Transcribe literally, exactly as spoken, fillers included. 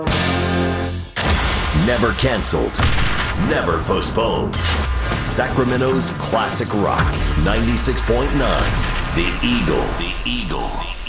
Never canceled. Never postponed. Sacramento's classic rock. ninety-six point nine. The Eagle. The Eagle.